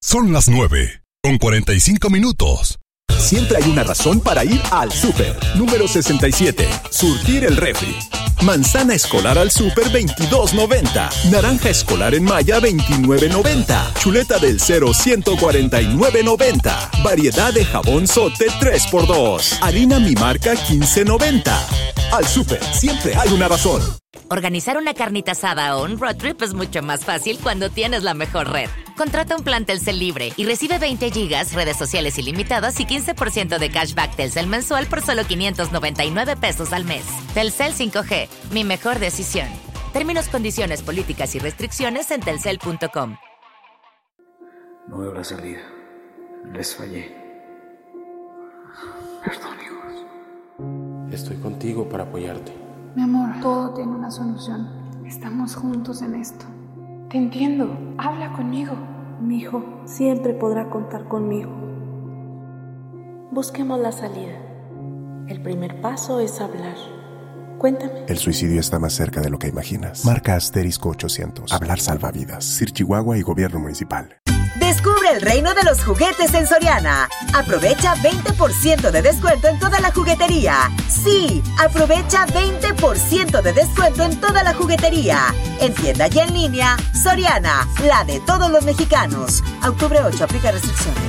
Son las 9:45. Siempre hay una razón para ir al súper. Número 67. Surtir el refri. Manzana escolar al súper, $22.90. Naranja escolar en Maya, $29.90. Chuleta del Cero, $149.90. Variedad de jabón Sote, 3x2. Harina Mi Marca, $15.90. Al súper, siempre hay una razón. Organizar una carnita asada o un road trip es mucho más fácil cuando tienes la mejor red. Contrata un plan Telcel libre y recibe 20 gigas, redes sociales ilimitadas y 15% de cashback Telcel mensual por solo $599 al mes. Telcel 5G, mi mejor decisión. Términos, condiciones, políticas y restricciones en telcel.com. No habrá salida. Les fallé. Perdón, hijos. Estoy contigo para apoyarte. Mi amor, todo tiene una solución. Estamos juntos en esto. Te entiendo. Habla conmigo. Mi hijo siempre podrá contar conmigo. Busquemos la salida. El primer paso es hablar. Cuéntame. El suicidio está más cerca de lo que imaginas. Marca *800. Hablar salva vidas. Sir Chihuahua y Gobierno Municipal. Descubre el reino de los juguetes en Soriana. Aprovecha 20% de descuento en toda la juguetería. Sí, aprovecha 20% de descuento en toda la juguetería. En tienda y en línea, Soriana, la de todos los mexicanos. A octubre 8, aplica restricciones.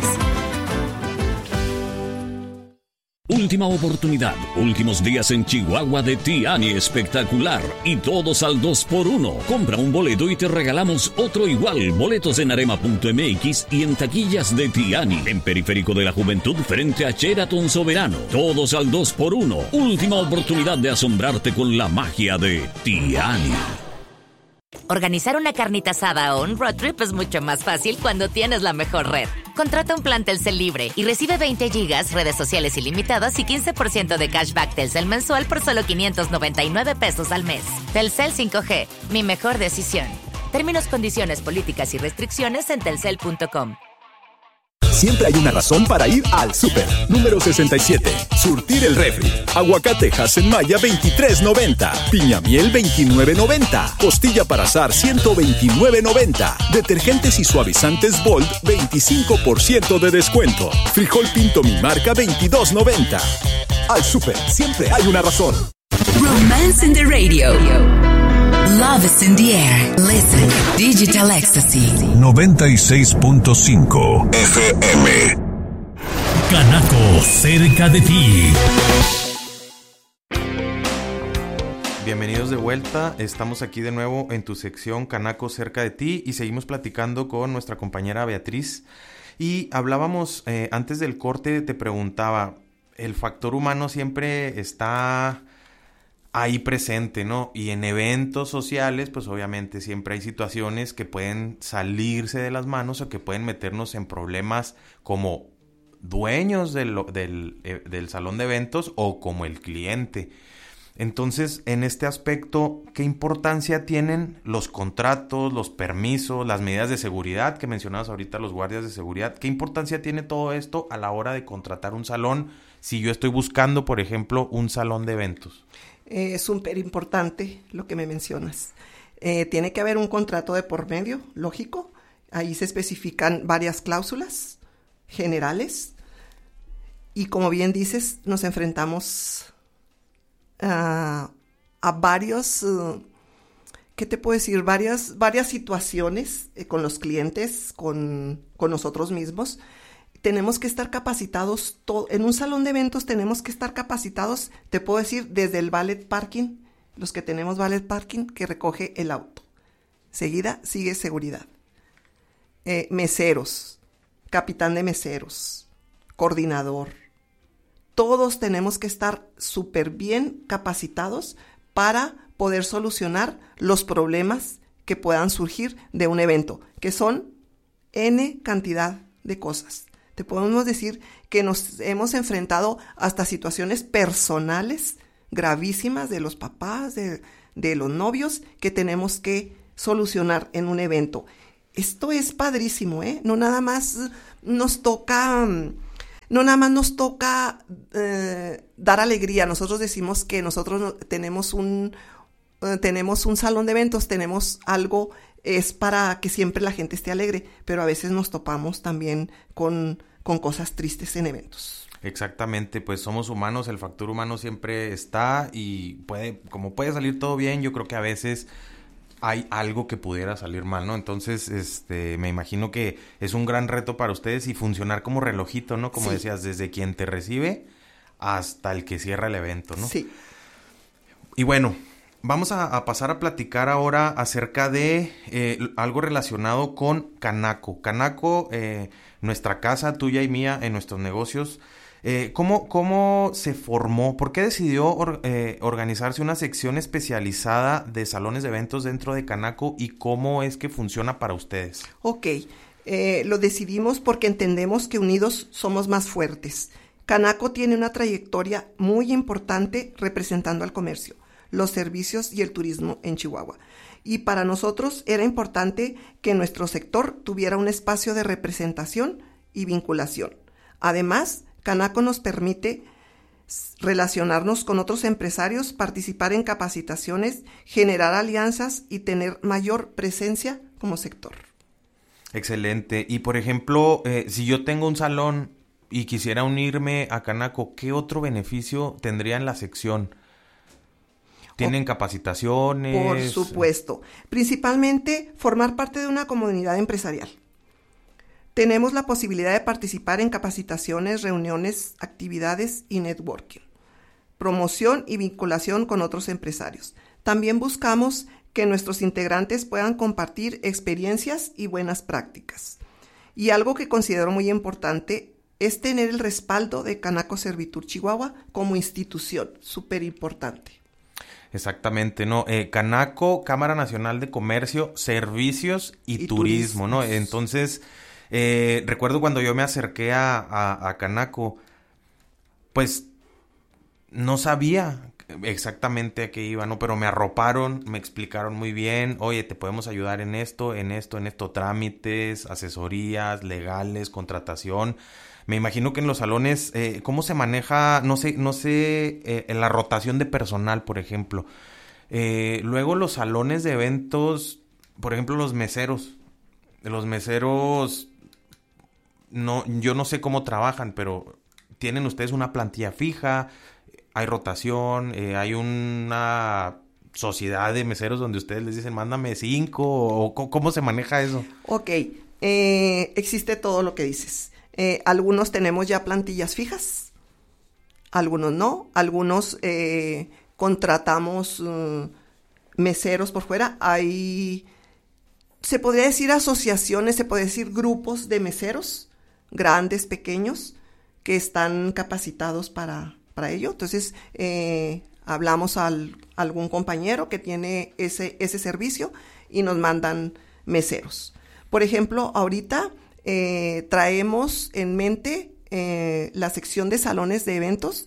Última oportunidad, últimos días en Chihuahua de Tiani Espectacular y todos al 2x1. Compra un boleto y te regalamos otro igual. Boletos en arema.mx y en taquillas de Tiani, en Periférico de la Juventud frente a Sheraton Soberano. Todos al 2x1. Última oportunidad de asombrarte con la magia de Tiani. Organizar una carnita asada o un road trip es mucho más fácil cuando tienes la mejor red. Contrata un plan Telcel libre y recibe 20 gigas, redes sociales ilimitadas y 15% de cashback Telcel mensual por solo $599 al mes. Telcel 5G, mi mejor decisión. Términos, condiciones, políticas y restricciones en telcel.com. Siempre hay una razón para ir al súper. Número 67. Surtir el refri. Aguacatejas en Maya, $23.90. Piña miel, $29.90. Costilla para asar, $129.90. Detergentes y suavizantes Bold, 25% de descuento. Frijol Pinto Mi Marca, $22.90. Al súper, siempre hay una razón. Romance in the radio. Love is in the air. Listen. Digital Ecstasy. 96.5 FM. Canaco, cerca de ti. Bienvenidos de vuelta, estamos aquí de nuevo en tu sección Canaco cerca de ti y seguimos platicando con nuestra compañera Beatriz y hablábamos antes del corte, te preguntaba, el factor humano siempre está ahí presente, ¿no? Y en eventos sociales, pues obviamente siempre hay situaciones que pueden salirse de las manos o que pueden meternos en problemas como dueños del salón de eventos o como el cliente. Entonces, en este aspecto, ¿qué importancia tienen los contratos, los permisos, las medidas de seguridad que mencionabas ahorita, los guardias de seguridad? ¿Qué importancia tiene todo esto a la hora de contratar un salón si yo estoy buscando, por ejemplo, un salón de eventos? Es súper importante lo que me mencionas. Tiene que haber un contrato de por medio, lógico. Ahí se especifican varias cláusulas generales. Y como bien dices, nos enfrentamos a varios, ¿qué te puedo decir? Varias situaciones con los clientes, con nosotros mismos. Tenemos que estar capacitados, en un salón de eventos tenemos que estar capacitados, te puedo decir, desde el valet parking, los que tenemos valet parking que recoge el auto. Seguida sigue seguridad. Meseros, capitán de meseros, coordinador. Todos tenemos que estar súper bien capacitados para poder solucionar los problemas que puedan surgir de un evento, que son N cantidad de cosas. Te podemos decir que nos hemos enfrentado hasta situaciones personales gravísimas de los papás, de los novios, que tenemos que solucionar en un evento. Esto es padrísimo, ¿eh? No nada más nos toca dar alegría. Nosotros decimos que nosotros tenemos un salón de eventos, tenemos algo es para que siempre la gente esté alegre, pero a veces nos topamos también con cosas tristes en eventos. Exactamente, pues somos humanos, el factor humano siempre está y como puede salir todo bien, yo creo que a veces hay algo que pudiera salir mal, ¿no? Entonces, me imagino que es un gran reto para ustedes y funcionar como relojito, ¿no? Como decías, desde quien te recibe hasta el que cierra el evento, ¿no? Sí. Y bueno, vamos a pasar a platicar ahora acerca de algo relacionado con Canaco. Canaco, nuestra casa, tuya y mía, en nuestros negocios. ¿Cómo se formó? ¿Por qué decidió organizarse una sección especializada de salones de eventos dentro de Canaco y cómo es que funciona para ustedes? Ok, lo decidimos porque entendemos que unidos somos más fuertes. Canaco tiene una trayectoria muy importante representando al comercio, los servicios y el turismo en Chihuahua. Y para nosotros era importante que nuestro sector tuviera un espacio de representación y vinculación. Además, Canaco nos permite relacionarnos con otros empresarios, participar en capacitaciones, generar alianzas y tener mayor presencia como sector. Excelente. Y por ejemplo, si yo tengo un salón y quisiera unirme a Canaco, ¿qué otro beneficio tendría en la sección? ¿Tienen capacitaciones? Por supuesto. Principalmente formar parte de una comunidad empresarial. Tenemos la posibilidad de participar en capacitaciones, reuniones, actividades y networking, promoción y vinculación con otros empresarios. También buscamos que nuestros integrantes puedan compartir experiencias y buenas prácticas. Y algo que considero muy importante es tener el respaldo de Canaco Servitur Chihuahua como institución, súper importante. Exactamente, ¿no? Canaco, Cámara Nacional de Comercio, Servicios y Turismo, ¿no? Entonces, recuerdo cuando yo me acerqué a Canaco, pues no sabía exactamente a qué iba, ¿no? Pero me arroparon, me explicaron muy bien, oye, te podemos ayudar en esto, trámites, asesorías, legales, contratación. Me imagino que en los salones, ¿cómo se maneja? No sé, en la rotación de personal, por ejemplo. Luego los salones de eventos, por ejemplo, los meseros. Yo no sé cómo trabajan, pero ¿tienen ustedes una plantilla fija? ¿Hay rotación? ¿Hay una sociedad de meseros donde ustedes les dicen, mándame 5? ¿O cómo se maneja eso? Ok, existe todo lo que dices. Algunos tenemos ya plantillas fijas, algunos no, algunos contratamos meseros por fuera. Hay, se podría decir asociaciones, se podría decir grupos de meseros, grandes, pequeños, que están capacitados para ello. Entonces, hablamos a algún compañero que tiene ese servicio y nos mandan meseros. Por ejemplo, ahorita traemos en mente la sección de salones de eventos.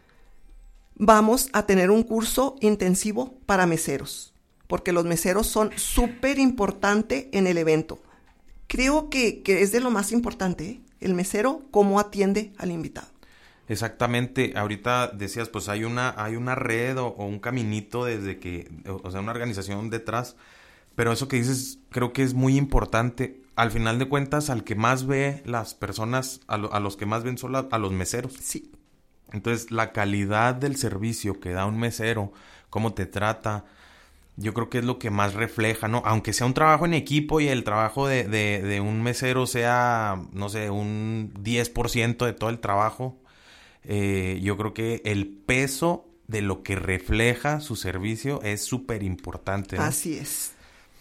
Vamos a tener un curso intensivo para meseros, porque los meseros son súper importantes en el evento. Creo que es de lo más importante, el mesero, cómo atiende al invitado. Exactamente, ahorita decías, pues hay una red o un caminito desde que, o sea, una organización detrás, pero eso que dices creo que es muy importante. Al final de cuentas, al que más ve las personas, a los que más ven son a los meseros. Sí. Entonces, la calidad del servicio que da un mesero, cómo te trata, yo creo que es lo que más refleja, ¿no? Aunque sea un trabajo en equipo y el trabajo de un mesero sea, no sé, un 10% de todo el trabajo, yo creo que el peso de lo que refleja su servicio es súper importante, ¿no? Así es.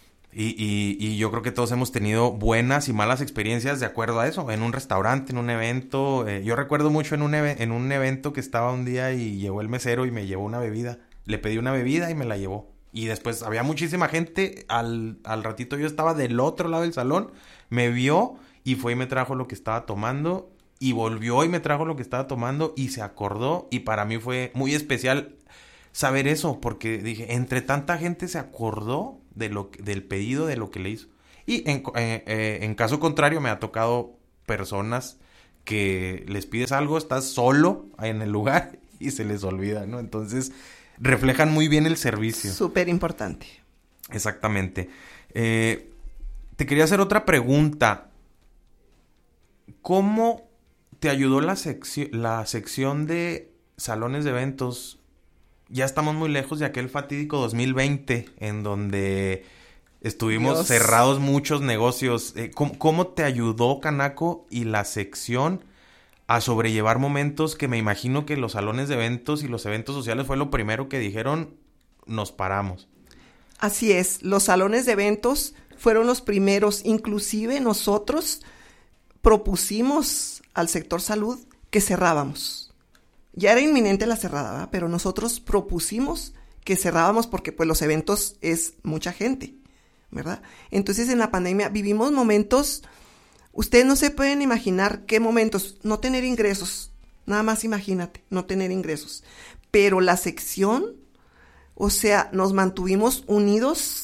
Y yo creo que todos hemos tenido buenas y malas experiencias de acuerdo a eso, en un restaurante, en un evento. Yo recuerdo mucho en un evento que estaba un día y llegó el mesero y me llevó una bebida. Le pedí una bebida y me la llevó. Y después había muchísima gente, al ratito yo estaba del otro lado del salón, me vio y fue y me trajo lo que estaba tomando y volvió y me trajo lo que estaba tomando y se acordó y para mí fue muy especial saber eso, porque dije, entre tanta gente se acordó del pedido, de lo que le hizo. Y en caso contrario me ha tocado personas que les pides algo, estás solo en el lugar y se les olvida, ¿no? Entonces reflejan muy bien el servicio. Súper importante. Exactamente. Te quería hacer otra pregunta. ¿Cómo te ayudó la sección de salones de eventos? Ya estamos muy lejos de aquel fatídico 2020 en donde estuvimos cerrados muchos negocios. ¿Cómo te ayudó Canaco y la sección a sobrellevar momentos que me imagino que los salones de eventos y los eventos sociales fue lo primero que dijeron, nos paramos? Así es, los salones de eventos fueron los primeros, inclusive nosotros propusimos al sector salud que cerrábamos. Ya era inminente la cerrada, ¿verdad? Pero nosotros propusimos que cerrábamos porque pues los eventos es mucha gente, ¿verdad? Entonces en la pandemia vivimos momentos, ustedes no se pueden imaginar qué momentos, no tener ingresos, nada más imagínate, no tener ingresos. Pero la sección, o sea, nos mantuvimos unidos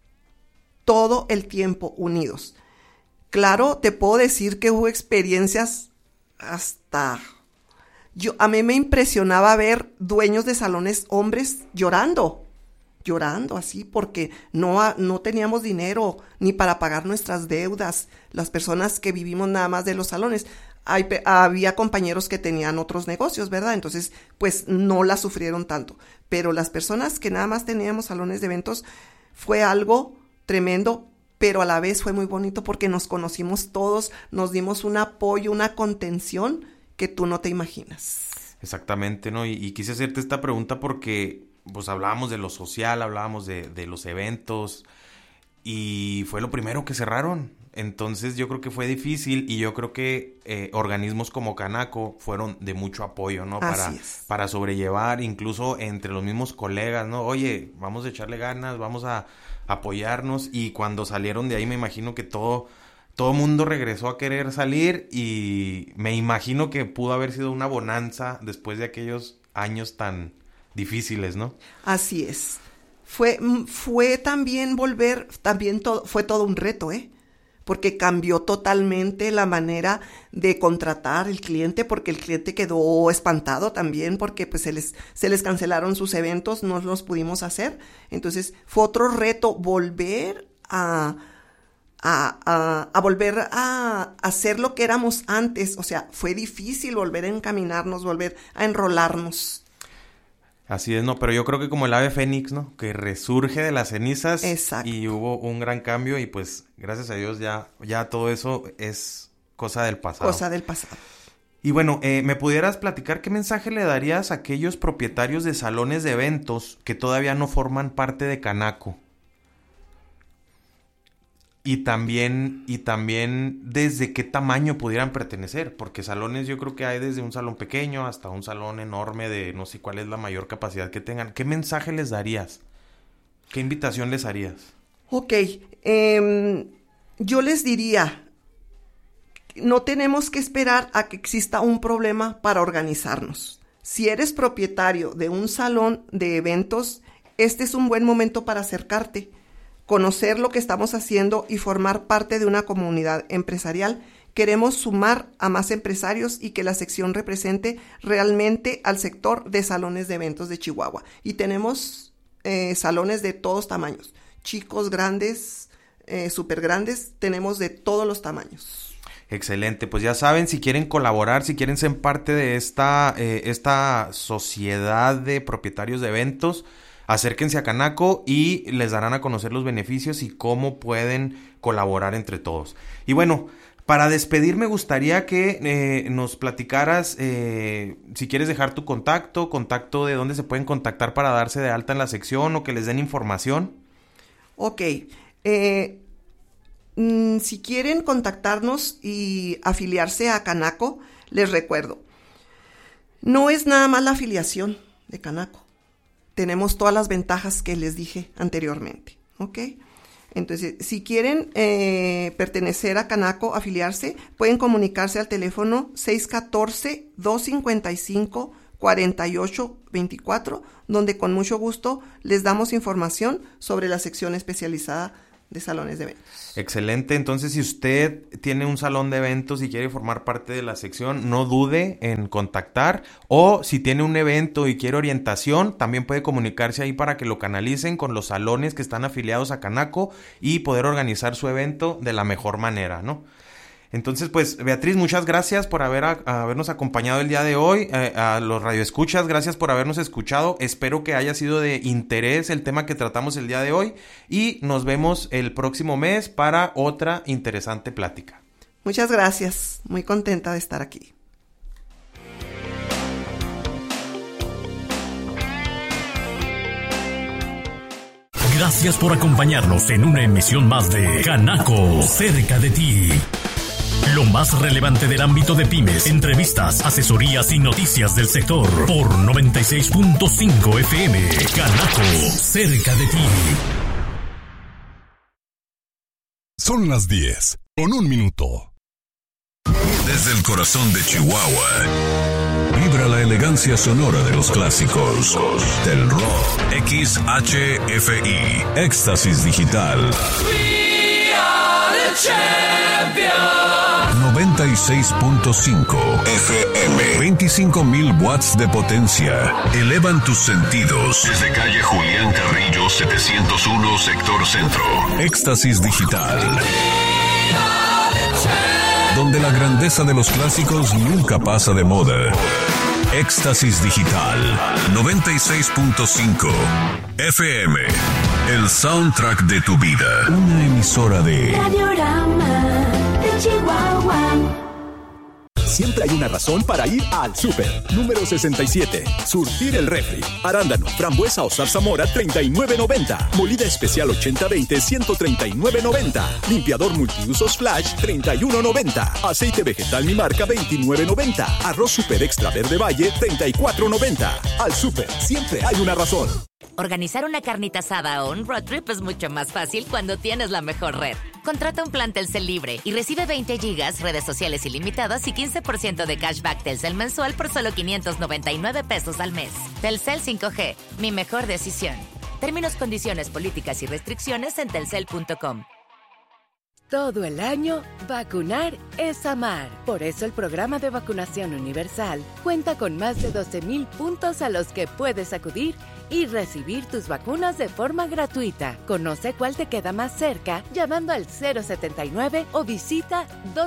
todo el tiempo, unidos. Claro, te puedo decir que hubo experiencias hasta... a mí me impresionaba ver dueños de salones hombres llorando así, porque no teníamos dinero ni para pagar nuestras deudas. Las personas que vivimos nada más de los salones, había compañeros que tenían otros negocios, ¿verdad? Entonces, pues no la sufrieron tanto. Pero las personas que nada más teníamos salones de eventos, fue algo tremendo, pero a la vez fue muy bonito porque nos conocimos todos, nos dimos un apoyo, una contención que tú no te imaginas. Exactamente, ¿no? Y quise hacerte esta pregunta porque pues hablábamos de lo social, hablábamos de los eventos y fue lo primero que cerraron. Entonces yo creo que fue difícil y yo creo que organismos como Canaco fueron de mucho apoyo, ¿no? Para sobrellevar, incluso entre los mismos colegas, ¿no? Oye, vamos a echarle ganas, vamos a apoyarnos, y cuando salieron de ahí me imagino que todo mundo regresó a querer salir y me imagino que pudo haber sido una bonanza después de aquellos años tan difíciles, ¿no? Así es. Fue también fue todo un reto, porque cambió totalmente la manera de contratar al cliente, porque el cliente quedó espantado también, porque pues se les cancelaron sus eventos, no los pudimos hacer. Entonces fue otro reto volver a volver a hacer lo que éramos antes. O sea, fue difícil volver a encaminarnos, volver a enrolarnos. Así es, ¿no? Pero yo creo que como el ave fénix, ¿no? Que resurge de las cenizas. Exacto. Y hubo un gran cambio y pues gracias a Dios ya todo eso es cosa del pasado. Cosa del pasado. Y bueno, ¿me pudieras platicar qué mensaje le darías a aquellos propietarios de salones de eventos que todavía no forman parte de Canaco? Y también desde qué tamaño pudieran pertenecer, porque salones yo creo que hay desde un salón pequeño hasta un salón enorme de no sé cuál es la mayor capacidad que tengan. ¿Qué mensaje les darías? ¿Qué invitación les harías? Ok, yo les diría, no tenemos que esperar a que exista un problema para organizarnos. Si eres propietario de un salón de eventos, este es un buen momento para acercarte, conocer lo que estamos haciendo y formar parte de una comunidad empresarial. Queremos sumar a más empresarios y que la sección represente realmente al sector de salones de eventos de Chihuahua. Y tenemos salones de todos tamaños, chicos, grandes, súper grandes, tenemos de todos los tamaños. Excelente, pues ya saben, si quieren colaborar, si quieren ser parte de esta sociedad de propietarios de eventos, acérquense a Canaco y les darán a conocer los beneficios y cómo pueden colaborar entre todos. Y bueno, para despedir me gustaría que nos platicaras, si quieres dejar tu contacto de dónde se pueden contactar para darse de alta en la sección o que les den información. Ok, si quieren contactarnos y afiliarse a Canaco, les recuerdo, no es nada más la afiliación de Canaco. Tenemos todas las ventajas que les dije anteriormente, ¿ok? Entonces, si quieren pertenecer a Canaco, afiliarse, pueden comunicarse al teléfono 614-255-4824, donde con mucho gusto les damos información sobre la sección especializada de salones de eventos. Excelente. Entonces, si usted tiene un salón de eventos y quiere formar parte de la sección, no dude en contactar. O si tiene un evento y quiere orientación, también puede comunicarse ahí para que lo canalicen con los salones que están afiliados a Canaco y poder organizar su evento de la mejor manera, ¿no? Entonces, pues, Beatriz, muchas gracias por habernos acompañado el día de hoy. A los radioescuchas, gracias por habernos escuchado. Espero que haya sido de interés el tema que tratamos el día de hoy. Y nos vemos el próximo mes para otra interesante plática. Muchas gracias. Muy contenta de estar aquí. Gracias por acompañarnos en una emisión más de Canaco, cerca de ti. Lo más relevante del ámbito de pymes, entrevistas, asesorías y noticias del sector por 96.5 FM. Canaco, cerca de ti. Son las 10, con 1 minuto. Desde el corazón de Chihuahua, Vibra la elegancia sonora de los clásicos del rock. XHFI, Éxtasis Digital. We are the champions. 96.5 FM, 25,000 watts de potencia. Elevan tus sentidos. Desde calle Julián Carrillo 701, sector centro. Éxtasis Digital, donde la grandeza de los clásicos nunca pasa de moda. Éxtasis Digital 96.5 FM, el soundtrack de tu vida. Una emisora de Radiorama de Chihuahua. Siempre hay una razón para ir al súper. Número 67. Surtir el refri. Arándano, frambuesa o zarzamora, $39.90. Molida especial 80-20, $139.90. Limpiador multiusos Flash, $31.90. Aceite vegetal Mi Marca, $29.90. Arroz super extra verde Valle, $34.90. Al súper, siempre hay una razón. Organizar una carnita asada o un road trip es mucho más fácil cuando tienes la mejor red. Contrata un plan Telcel libre y recibe 20 gigas, redes sociales ilimitadas y 15% de cashback Telcel mensual por solo $599 al mes. Telcel 5G, mi mejor decisión. Términos, condiciones, políticas y restricciones en telcel.com. Todo el año, vacunar es amar. Por eso el programa de vacunación universal cuenta con más de 12,000 puntos a los que puedes acudir y recibir tus vacunas de forma gratuita. Conoce cuál te queda más cerca llamando al 079 o visita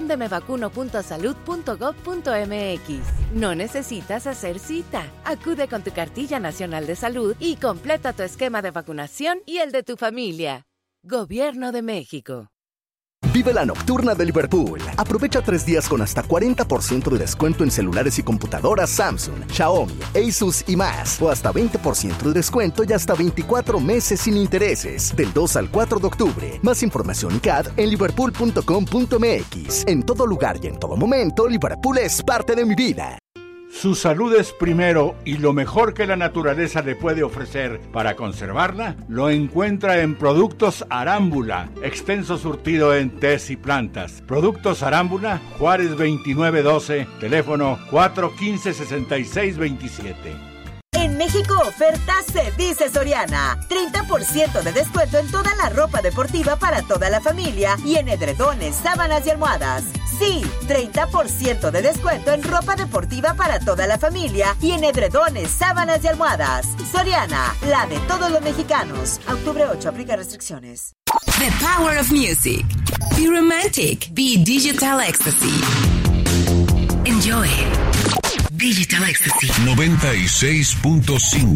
dondemevacuno.salud.gov.mx. No necesitas hacer cita. Acude con tu cartilla nacional de salud y completa tu esquema de vacunación y el de tu familia. Gobierno de México. Vive la nocturna de Liverpool. Aprovecha 3 días con hasta 40% de descuento en celulares y computadoras Samsung, Xiaomi, Asus y más. O hasta 20% de descuento y hasta 24 meses sin intereses. Del 2 al 4 de octubre. Más información y CAD en liverpool.com.mx. En todo lugar y en todo momento, Liverpool es parte de mi vida. Su salud es primero y lo mejor que la naturaleza le puede ofrecer para conservarla lo encuentra en Productos Arámbula, extenso surtido en tés y plantas. Productos Arámbula, Juárez 2912, teléfono 415-6627. En México oferta se dice Soriana. 30% de descuento en toda la ropa deportiva para toda la familia y en edredones, sábanas y almohadas. Sí, 30% de descuento en ropa deportiva para toda la familia y en edredones, sábanas y almohadas. Soriana, la de todos los mexicanos. Octubre 8, aplica restricciones. The power of music. Be romantic. Be digital ecstasy. Enjoy. Digital Ecstasy 96.5